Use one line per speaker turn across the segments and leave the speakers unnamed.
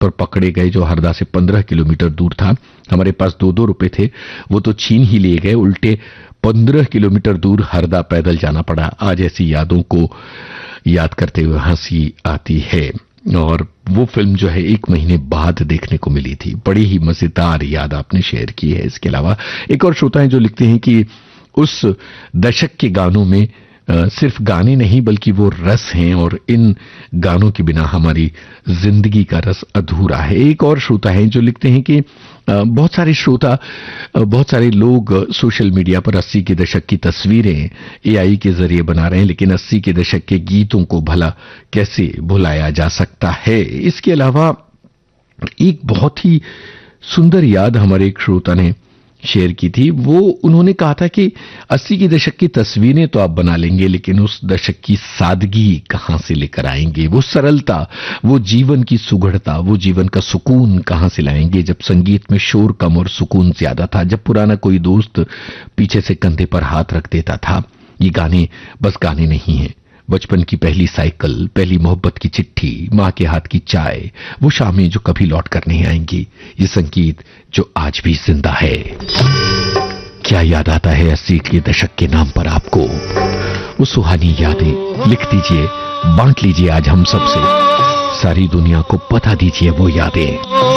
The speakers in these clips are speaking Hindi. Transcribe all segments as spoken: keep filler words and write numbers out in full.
पर पकड़े गए जो हरदा से पंद्रह किलोमीटर दूर था। हमारे पास दो दो रुपए थे, वो तो छीन ही लिए गए, उल्टे पंद्रह किलोमीटर दूर हरदा पैदल जाना पड़ा। आज ऐसी यादों को याद करते हुए हंसी आती है। और वो फिल्म जो है एक महीने बाद देखने को मिली थी। बड़ी ही मजेदार याद आपने शेयर की है। इसके अलावा एक और श्रोता है जो लिखते हैं कि उस दशक के गानों में आ, सिर्फ गाने नहीं बल्कि वो रस हैं और इन गानों के बिना हमारी जिंदगी का रस अधूरा है। एक और श्रोता है जो लिखते हैं कि आ, बहुत सारे श्रोता बहुत सारे लोग सोशल मीडिया पर अस्सी के दशक की तस्वीरें एआई के जरिए बना रहे हैं, लेकिन अस्सी के दशक के गीतों को भला कैसे भुलाया जा सकता है। इसके अलावा एक बहुत ही सुंदर याद हमारे एक श्रोता ने शेयर की थी। वो उन्होंने कहा था कि अस्सी के दशक की तस्वीरें तो आप बना लेंगे, लेकिन उस दशक की सादगी कहां से लेकर आएंगे, वो सरलता, वो जीवन की सुगढ़ता, वो जीवन का सुकून कहां से लाएंगे, जब संगीत में शोर कम और सुकून ज्यादा था, जब पुराना कोई दोस्त पीछे से कंधे पर हाथ रख देता था। ये गाने बस गाने नहीं हैं, बचपन की पहली साइकिल, पहली मोहब्बत की चिट्ठी, मां के हाथ की चाय, वो शामें जो कभी लौट कर नहीं आएंगी, ये संगीत जो आज भी जिंदा है। क्या याद आता है अस्सी के दशक के नाम पर आपको? वो सुहानी यादें लिख दीजिए, बांट लीजिए आज हम सबसे, सारी दुनिया को बता दीजिए वो यादें।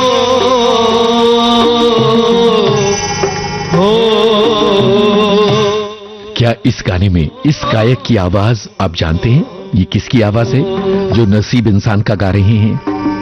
क्या इस गाने में इस गायक की आवाज आप जानते हैं? ये किसकी आवाज है जो नसीब इंसान का गा रहे हैं?